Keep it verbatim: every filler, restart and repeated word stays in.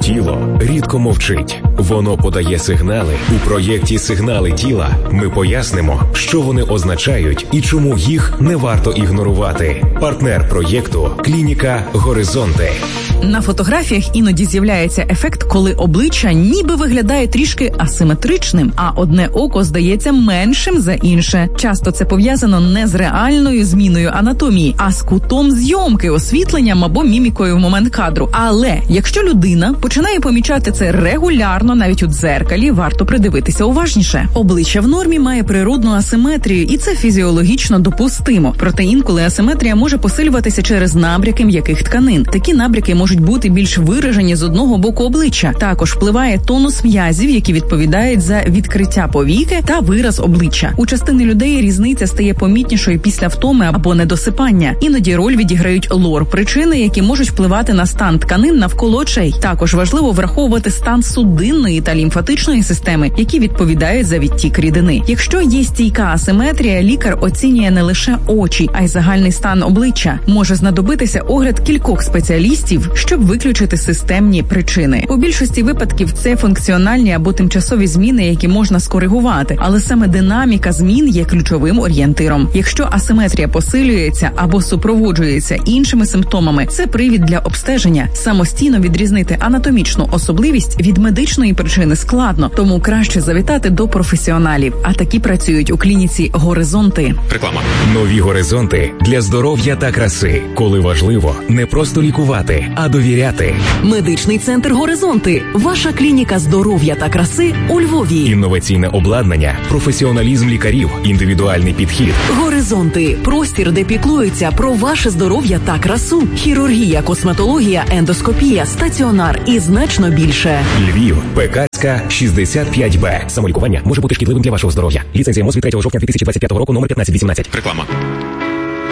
Тіло рідко мовчить. Воно подає сигнали. У проєкті «Сигнали тіла» ми пояснимо, що вони означають і чому їх не варто ігнорувати. Партнер проєкту – клініка «Горизонти». На фотографіях іноді з'являється ефект, коли обличчя ніби виглядає трішки асиметричним, а одне око здається меншим за інше. Часто це пов'язано не з реальною зміною анатомії, а з кутом зйомки, освітленням або мімікою в момент кадру. Але якщо людина починає помічати це регулярно, навіть у дзеркалі, варто придивитися уважніше. Обличчя в нормі має природну асиметрію, і це фізіологічно допустимо. Проте інколи асиметрія може посилюватися через набряки м'яких тканин. Такі набряки можуть бути більш виражені з одного боку обличчя. Також впливає тонус м'язів, які відповідають за відкриття повіки та вираз обличчя. У частини людей різниця стає помітнішою після втоми або недосипання. Іноді роль відіграють лор-причини, які можуть впливати на стан тканин навколо очей. Також важливо враховувати стан судинної та лімфатичної системи, які відповідають за відтік рідини. Якщо є стійка асиметрія, лікар оцінює не лише очі, а й загальний стан обличчя. Може знадобитися огляд кількох спеціалістів, щоб виключити системні причини. У більшості випадків це функціональні або тимчасові зміни, які можна скоригувати, але саме динаміка змін є ключовим орієнтиром. Якщо асиметрія посилюється або супроводжується іншими симптомами, це привід для обстеження. Самостійно відрізнити анатомічну особливість від медичної причини складно, тому краще завітати до професіоналів. А такі працюють у клініці «Горизонти». Реклама. Нові горизонти для здоров'я та краси. Коли важливо не просто лікувати, а довіряти. Медичний центр «Горизонти». Ваша клініка здоров'я та краси у Львові. Інноваційне обладнання, професіоналізм лікарів, індивідуальний підхід. «Горизонти» – простір, де піклуються про ваше здоров'я та красу. Хірургія, косметологія, ендоскопія, стаціонар і значно більше. Львів, Пекарська, шістдесят п'ять Б. Самолікування може бути шкідливим для вашого здоров'я. Ліцензія МОЗ від третього жовтня дві тисячі двадцять п'ятого року, номер п'ятнадцять вісімнадцять. Реклама.